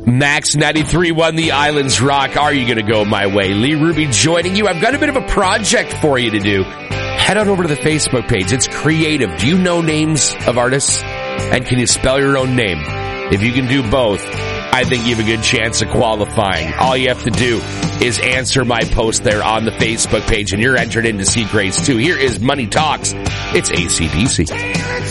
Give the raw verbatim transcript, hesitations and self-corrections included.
Max ninety-three won The Islands Rock. Are you going to go my way? Lee Ruby joining you. I've got a bit of a project for you to do. Head on over to the Facebook page. It's creative. Do you know names of artists? And can you spell your own name? If you can do both, I think you have a good chance of qualifying. All you have to do is answer my post there on the Facebook page, and you're entered in to see Grace too. Here is Money Talks. It's A C D C.